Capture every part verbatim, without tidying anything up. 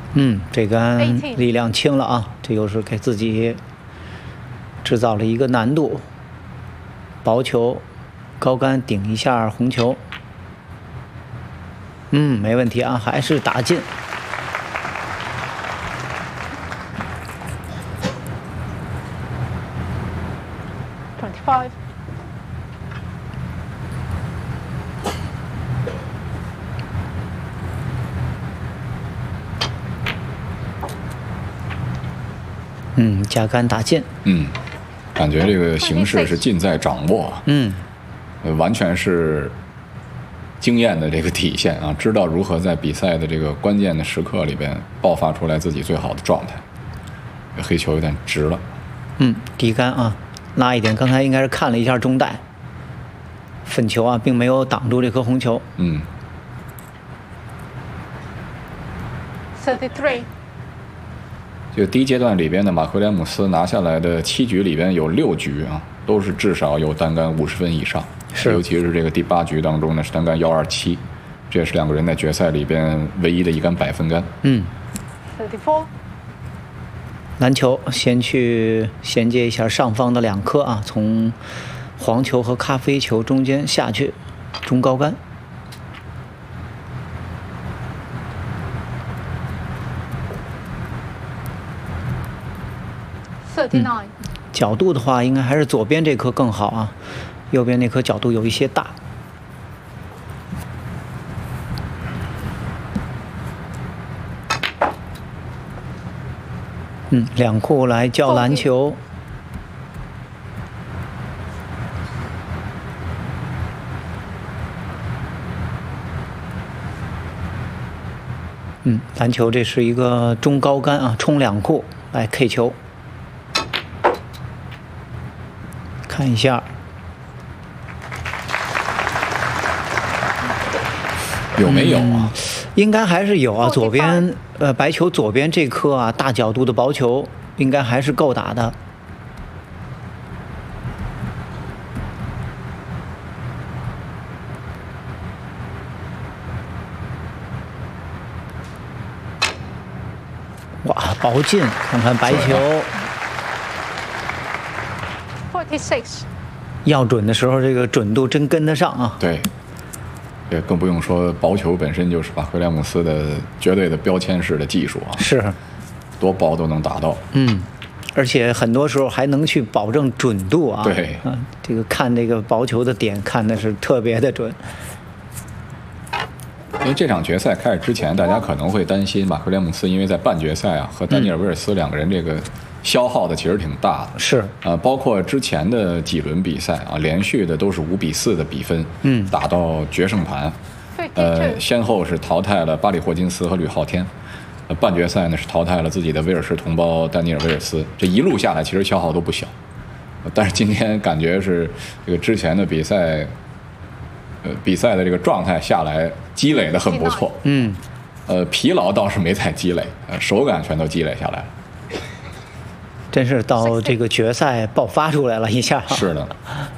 嗯，这杆力量轻了啊，这又是给自己制造了一个难度。薄球，高杆顶一下红球。嗯，没问题啊，还是打进。 twenty-five。 嗯，加杆打进。 嗯，感觉这个形势是尽在掌握。 嗯， 呃，完全是经验的这个体现啊，知道如何在比赛的这个关键的时刻里边爆发出来自己最好的状态。黑球有点直了。 嗯，低杆啊，拉一点。刚才应该是看了一下中带，粉球啊，并没有挡住这颗红球。 嗯。 thirty-three。 这个第一阶段里边的马奎廉姆斯拿下来的七局里边有六局啊，都是至少有单杆五十分以上。 是， 尤其是这个第八局当中呢，是单杆幺二七，这也是两个人在决赛里边唯一的一杆百分杆。 嗯。 thirty-four。 篮球先去衔接一下上方的两颗啊，从黄球和咖啡球中间下去，中高杆。 thirty-nine。 角度的话，应该还是左边这颗更好啊，右边那颗角度有一些大。嗯，两库来叫篮球。嗯，篮球这是一个中高杆啊，冲两库来 K 球。看一下， 有没有啊？ 嗯、应该还是有啊。左边呃白球左边这颗啊大角度的薄球，应该还是够打的。哇，薄进！看看白球。 forty-six。 要准的时候，这个准度真跟得上啊。 对，也更不用说薄球本身就是马奎廉姆斯的绝对的标签式的技术啊。 是， 多薄都能打到。 嗯，而且很多时候还能去保证准度啊。 对， 啊，这个看这个薄球的点看的是特别的准。 因为这场决赛开始之前，大家可能会担心马奎廉姆斯，因为在半决赛啊和丹尼尔·威尔斯两个人这个消耗的其实挺大的。 是啊，包括之前的几轮比赛啊，连续的都是五比四的比分， 嗯， 打到决胜盘，呃，先后是淘汰了巴里·霍金斯和吕浩天，呃，半决赛呢是淘汰了自己的威尔士同胞丹尼尔·威尔斯。这一路下来，其实消耗都不小。但是今天感觉是这个之前的比赛。呃，比赛的这个状态下来，积累的很不错。 嗯， 呃，疲劳倒是没太积累，呃，手感全都积累下来了。 真是到这个决赛爆发出来了一下。 是的。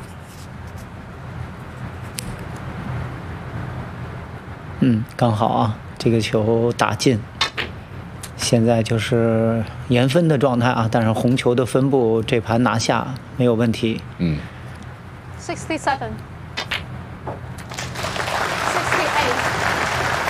嗯，刚好啊，这个球打进。现在就是延分的状态啊，但是红球的分布这盘拿下没有问题。 嗯。 sixty-seven。